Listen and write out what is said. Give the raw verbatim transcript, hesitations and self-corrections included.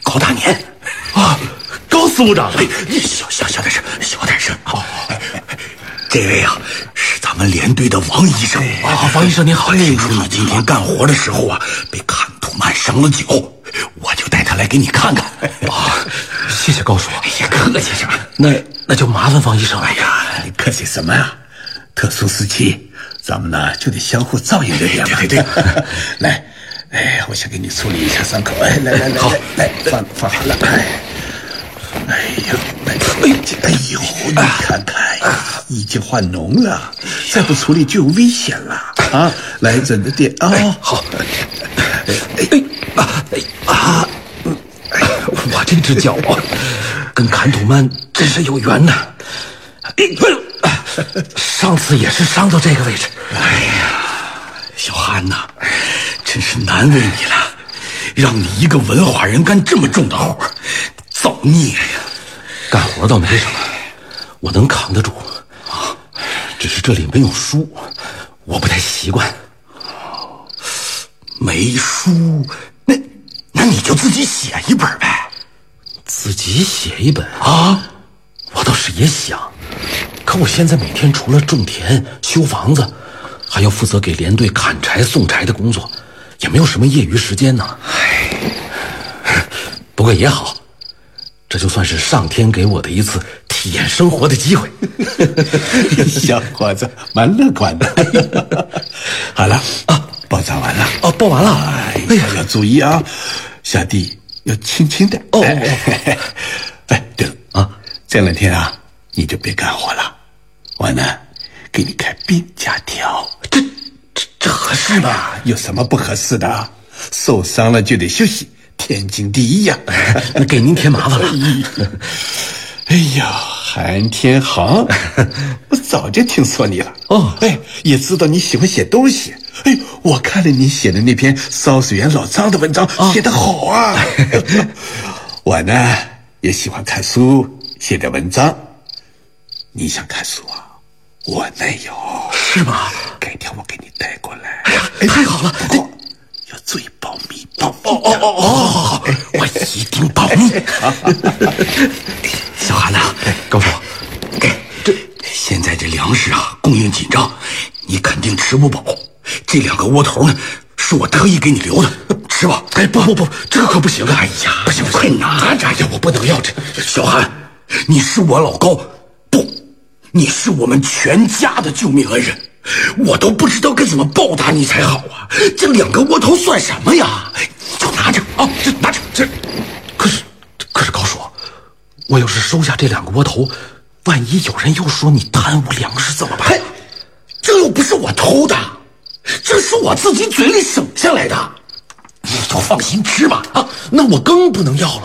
高大年啊，高司务长， 哎，小小小点声，小点声。好，这位啊是咱们连队的王医生啊，王医生您好。 听说你今天干活的时候啊，被坎图曼伤了脚，我就带他来给你看看。 啊，谢谢高叔。 哎呀，客气什么？ 那那就麻烦王医生了。 哎呀，你客气什么呀？特殊时期，咱们呢就得相互照应着点嘛。 对对对， 来，哎，我先给你处理一下伤口。哎，来来来， 好， 来放放好了。哎，哎呀，来，哎，哎呦，你看看，已经换脓了，再不处理就有危险了啊！来，忍着点啊。 哦，好。哎啊哎啊！我这只脚啊，跟坎土曼真是有缘呐。上次也是伤到这个位置。 哎呀，小韩呐，真是难为你了，让你一个文化人干这么重的活，造孽呀！ 干活倒没什么，我能扛得住，只是这里没有书，我不太习惯。 没书，那那你就自己写一本呗。 自己写一本啊？我倒是也想，可我现在每天除了种田、修房子，还要负责给连队砍柴送柴的工作，也没有什么业余时间呢。唉，不过也好，这就算是上天给我的一次体验生活的机会。 小伙子蛮乐观的。好了啊，包扎完了。 哦，包完了。 哎呀，要注意啊，下地要轻轻的。 哦， 哎，哎，对了啊，这两天啊，你就别干活了，我呢给你开病假条。 这这这合适吗？ 有什么不合适的？受伤了就得休息，天经地义呀。 那给您添麻烦了。 哎呀，韩天航，我早就听说你了。 哦， 哎，也知道你喜欢写东西。哎，我看了你写的那篇烧水员老张的文章，哦，写得好啊。我呢也喜欢看书，写点文章。你想看书啊？我那有。 是吗？ 改天我给你带过来。 哎呀，太好了！ 不过要注意保密，保密。 哦哦哦哦，好好，我一定保密。 小韩呐， 高叔， 这现在这粮食啊供应紧张，你肯定吃不饱。这两个窝头呢，是我特意给你留的，吃吧。 哎，不不不，这个可不行啊！ 哎呀， 不行， 快拿着呀！我不能要这。 小韩，你是我老高，不，你是我们全家的救命恩人，我都不知道该怎么报答你才好啊！这两个窝头算什么呀？就拿着啊，这拿着这。 可是，可是高叔，我要是收下这两个窝头，万一有人又说你贪污粮食怎么办？ 这又不是我偷的，这是我自己嘴里省下来的，你就放心吃吧。 啊，那我更不能要了。